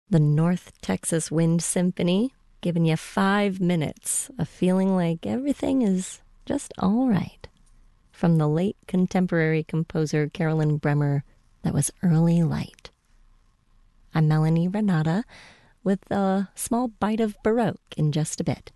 The North Texas Wind Symphony, giving you 5 minutes of feeling like everything is just all right. From the late contemporary composer Carolyn Bremer, that was Early Light. I'm Melanie Renata with a small bite of Baroque in just a bit.